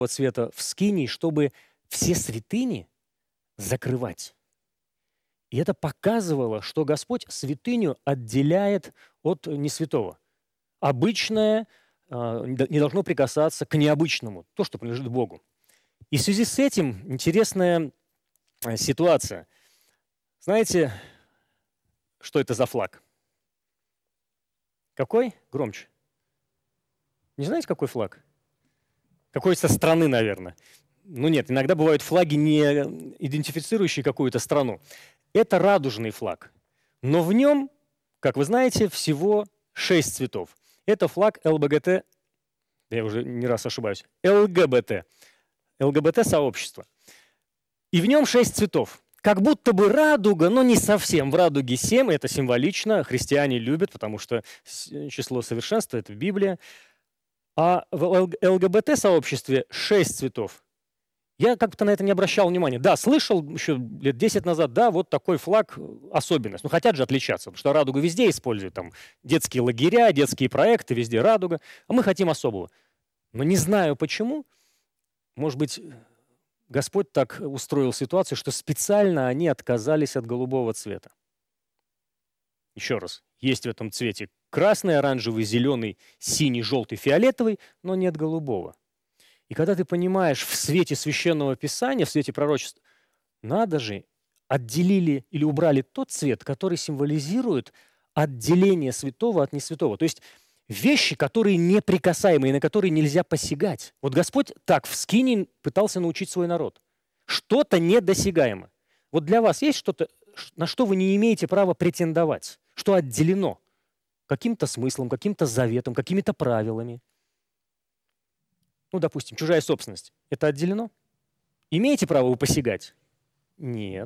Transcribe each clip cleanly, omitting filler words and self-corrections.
цвета в скинии, чтобы все святыни закрывать. И это показывало, что Господь святыню отделяет от несвятого. Обычное не должно прикасаться к необычному, то, что принадлежит Богу. И в связи с этим интересная ситуация. Знаете, что это за флаг? Какой? Громче. Не знаете, какой флаг? Какой-то страны, наверное. Ну нет, иногда бывают флаги, не идентифицирующие какую-то страну. Это радужный флаг. Но в нем, как вы знаете, всего 6 цветов. Это флаг ЛГБТ, я уже не раз ошибаюсь, ЛГБТ-сообщества. И в нем 6 цветов. Как будто бы радуга, но не совсем. В радуге 7, это символично, христиане любят, потому что число совершенства – это в Библии. А в ЛГБТ-сообществе 6 цветов. Я как-то на это не обращал внимания. Да, слышал еще лет 10 назад, да, вот такой флаг – особенность. Ну, хотят же отличаться, потому что радугу везде используют. Там детские лагеря, детские проекты, везде радуга. А мы хотим особого. Но не знаю почему. Может быть, Господь так устроил ситуацию, что специально они отказались от голубого цвета. Еще раз, есть в этом цвете красный, оранжевый, зеленый, синий, желтый, фиолетовый, но нет голубого. И когда ты понимаешь в свете Священного Писания, в свете пророчеств, надо же, отделили или убрали тот цвет, который символизирует отделение святого от несвятого. То есть вещи, которые неприкасаемые, на которые нельзя посягать. Вот Господь так в Скинии пытался научить свой народ. Что-то недосягаемо. Вот для вас есть что-то, на что вы не имеете права претендовать, что отделено каким-то смыслом, каким-то заветом, какими-то правилами? Ну, допустим, чужая собственность. Это отделено? Имеете право вы посягать? Нет.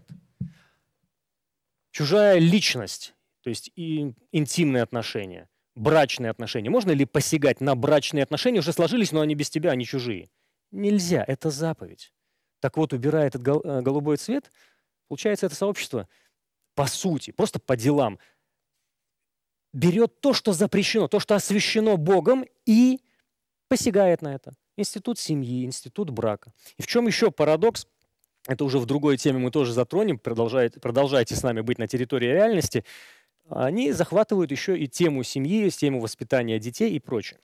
Чужая личность, то есть и интимные отношения, брачные отношения. Можно ли посягать на брачные отношения? Уже сложились, но они без тебя, они чужие. Нельзя, это заповедь. Так вот, убирая этот голубой цвет, получается, это сообщество по сути, просто по делам, берет то, что запрещено, то, что освящено Богом, и посягает на это. Институт семьи, институт брака. И в чем еще парадокс? Это уже в другой теме мы тоже затронем. Продолжайте с нами быть на территории реальности. Они захватывают еще и тему семьи, тему воспитания детей и прочее.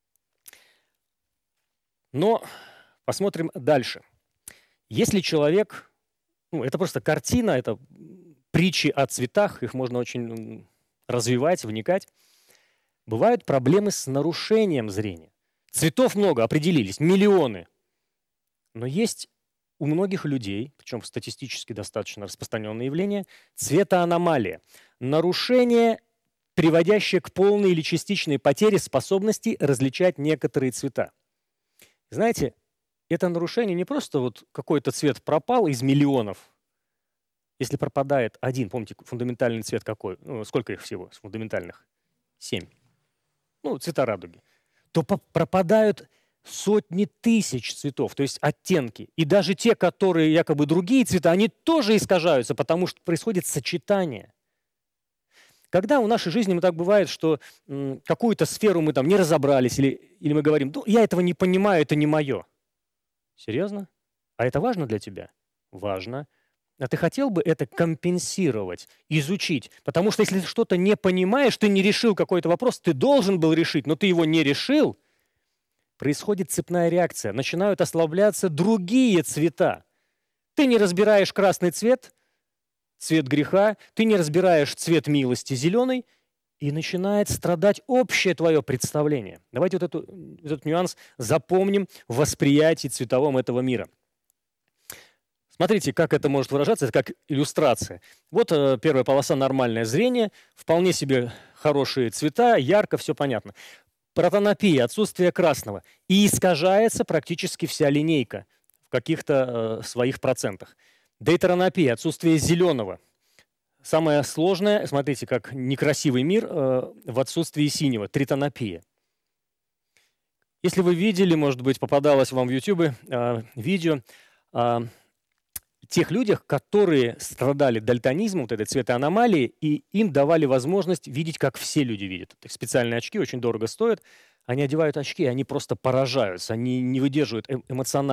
Но посмотрим дальше. Если человек, это просто картина, это притчи о цветах, их можно очень развивать, вникать. Бывают проблемы с нарушением зрения. Цветов много, определились, миллионы. Но есть у многих людей, причем статистически достаточно распространенное явление, цветоаномалия. Нарушение, приводящее к полной или частичной потере способности различать некоторые цвета. Знаете, это нарушение не просто вот какой-то цвет пропал из миллионов. Если пропадает один, помните, фундаментальный цвет какой? Сколько их всего фундаментальных? 7. Цвета радуги. То пропадают сотни тысяч цветов, то есть оттенки. И даже те, которые якобы другие цвета, они тоже искажаются, потому что происходит сочетание. Когда в нашей жизни так бывает, что какую-то сферу мы там не разобрались, или мы говорим, я этого не понимаю, это не мое. Серьезно? А это важно для тебя? Важно. А ты хотел бы это компенсировать, изучить? Потому что если ты что-то не понимаешь, ты не решил какой-то вопрос, ты должен был решить, но ты его не решил, происходит цепная реакция. Начинают ослабляться другие цвета. Ты не разбираешь красный цвет, цвет греха, ты не разбираешь цвет милости, зеленый, и начинает страдать общее твое представление. Давайте этот нюанс запомним в восприятии цветовом этого мира. Смотрите, как это может выражаться, это как иллюстрация. Вот первая полоса – нормальное зрение, вполне себе хорошие цвета, ярко, все понятно. Протонопия, отсутствие красного. И искажается практически вся линейка в каких-то своих процентах. Дейтеронопия, отсутствие зеленого. Самое сложное, смотрите, как некрасивый мир в отсутствии синего, тритонопия. Если вы видели, может быть, попадалось вам в YouTube видео тех людях, которые страдали дальтонизмом, вот этой цветоаномалией, и им давали возможность видеть, как все люди видят. Специальные очки очень дорого стоят. Они одевают очки, и они просто поражаются, они не выдерживают эмоционально.